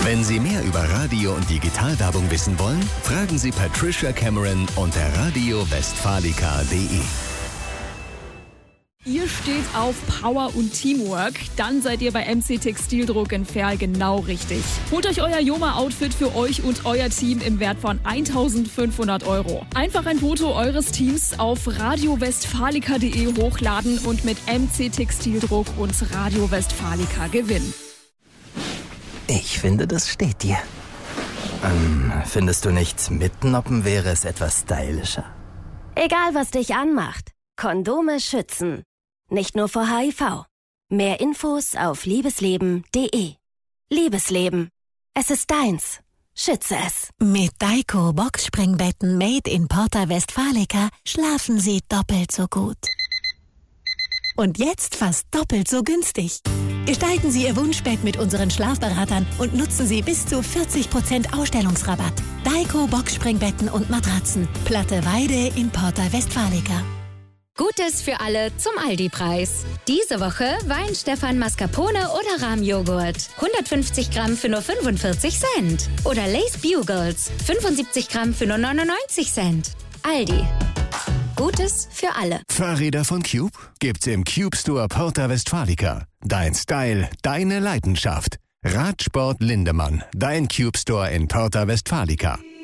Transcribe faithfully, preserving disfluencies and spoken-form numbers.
Wenn Sie mehr über Radio- und Digitalwerbung wissen wollen, fragen Sie Patricia Cameron unter radio westfalica punkt de. Ihr steht auf Power und Teamwork, dann seid ihr bei M C Textildruck in Verl genau richtig. Holt euch euer Joma-Outfit für euch und euer Team im Wert von eintausendfünfhundert Euro. Einfach ein Foto eures Teams auf radio westfalica punkt de hochladen und mit M C Textildruck und Radio Westfalica gewinnen. Ich finde, das steht dir. Ähm, findest du nicht, mitnoppen wäre es etwas stylischer? Egal, was dich anmacht. Kondome schützen. Nicht nur vor H I V. Mehr Infos auf liebesleben punkt de. Liebesleben. Es ist deins. Schütze es. Mit Daiko Boxspringbetten made in Porta Westfalica schlafen Sie doppelt so gut. Und jetzt fast doppelt so günstig. Gestalten Sie Ihr Wunschbett mit unseren Schlafberatern und nutzen Sie bis zu vierzig Prozent Ausstellungsrabatt. Daiko Boxspringbetten und Matratzen. Platte Weide in Porta Westfalica. Gutes für alle zum Aldi-Preis. Diese Woche Wein Stefan Mascarpone oder Rahmjoghurt. hundertfünfzig Gramm für nur fünfundvierzig Cent. Oder Lace Bugles. fünfundsiebzig Gramm für nur neunundneunzig Cent. Aldi. Gutes für alle. Fahrräder von Cube gibt's im Cube Store Porta Westfalica. Dein Style, deine Leidenschaft. Radsport Lindemann, dein Cube Store in Porta Westfalica.